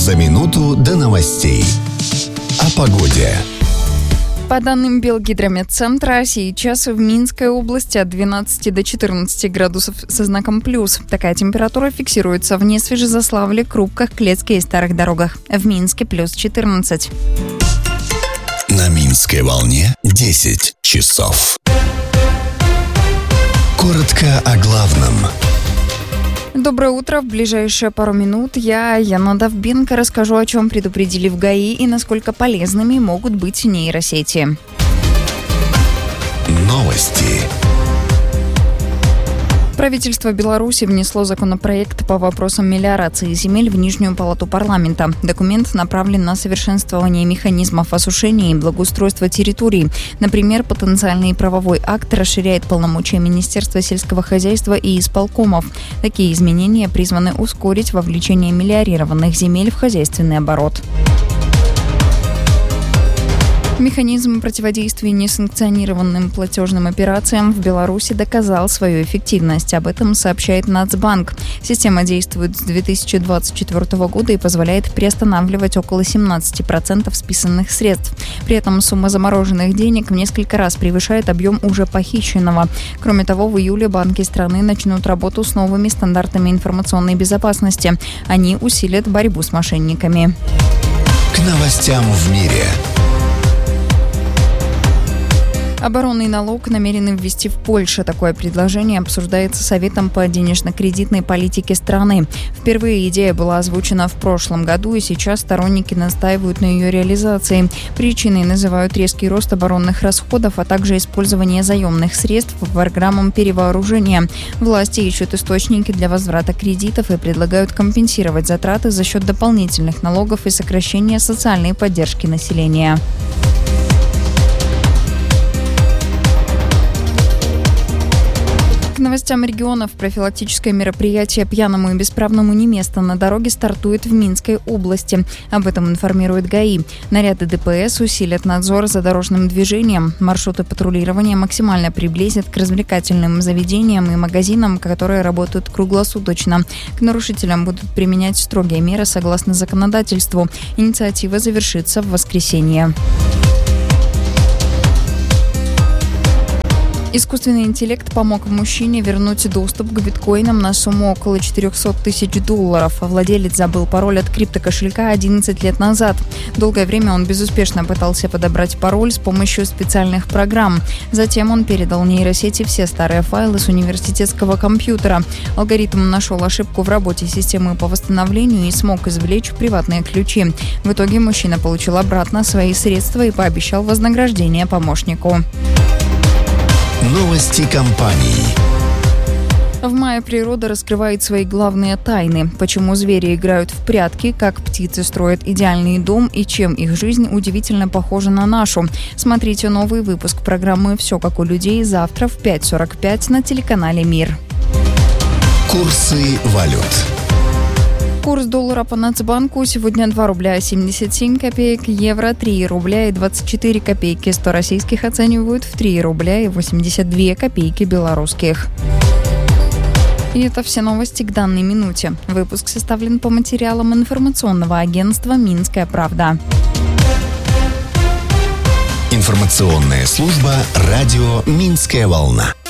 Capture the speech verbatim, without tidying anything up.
За минуту до новостей. О погоде. По данным Белгидрометцентра, сейчас в Минской области от двенадцати до четырнадцати градусов со знаком плюс. Такая температура фиксируется в Несвежезаславле, Крупках, Клецке и Старых Дорогах. В Минске плюс четырнадцать. На Минской волне десять часов. Коротко о главном. Доброе утро. В ближайшие пару минут я, Яна Довбенко, расскажу, о чем предупредили в ГАИ и насколько полезными могут быть нейросети. Новости. Правительство Беларуси внесло законопроект по вопросам мелиорации земель в Нижнюю палату парламента. Документ направлен на совершенствование механизмов осушения и благоустройства территорий. Например, потенциальный правовой акт расширяет полномочия Министерства сельского хозяйства и исполкомов. Такие изменения призваны ускорить вовлечение мелиорированных земель в хозяйственный оборот. Механизм противодействия несанкционированным платежным операциям в Беларуси доказал свою эффективность. Об этом сообщает Нацбанк. Система действует с две тысячи двадцать четвёртого года и позволяет приостанавливать около семнадцати процентов списанных средств. При этом сумма замороженных денег в несколько раз превышает объем уже похищенного. Кроме того, в июле банки страны начнут работу с новыми стандартами информационной безопасности. Они усилят борьбу с мошенниками. К новостям в мире. Оборонный налог намерены ввести в Польше. Такое предложение обсуждается Советом по денежно-кредитной политике страны. Впервые идея была озвучена в прошлом году, и сейчас сторонники настаивают на ее реализации. Причиной называют резкий рост оборонных расходов, а также использование заемных средств по программам перевооружения. Власти ищут источники для возврата кредитов и предлагают компенсировать затраты за счет дополнительных налогов и сокращения социальной поддержки населения. К новостям регионов. Профилактическое мероприятие «Пьяному и бесправному не место» на дороге стартует в Минской области. Об этом информирует ГАИ. Наряды ДПС усилят надзор за дорожным движением. Маршруты патрулирования максимально приблизят к развлекательным заведениям и магазинам, которые работают круглосуточно. К нарушителям будут применять строгие меры согласно законодательству. Инициатива завершится в воскресенье. Искусственный интеллект помог мужчине вернуть доступ к биткоинам на сумму около четырехсот тысяч долларов. Владелец забыл пароль от криптокошелька одиннадцать лет назад. Долгое время он безуспешно пытался подобрать пароль с помощью специальных программ. Затем он передал нейросети все старые файлы с университетского компьютера. Алгоритм нашел ошибку в работе системы по восстановлению и смог извлечь приватные ключи. В итоге мужчина получил обратно свои средства и пообещал вознаграждение помощнику. Новости компаний. В мае природа раскрывает свои главные тайны. Почему звери играют в прятки, как птицы строят идеальный дом и чем их жизнь удивительно похожа на нашу. Смотрите новый выпуск программы «Все как у людей» завтра в пять сорок пять на телеканале «Мир». Курсы валют. Курс доллара по Нацбанку сегодня два рубля семьдесят семь копеек, евро три рубля и двадцать четыре копейки, сто российских оценивают в три рубля и восемьдесят две копейки белорусских. И это все новости к данной минуте. Выпуск составлен по материалам информационного агентства «Минская правда». Информационная служба радио «Минская волна».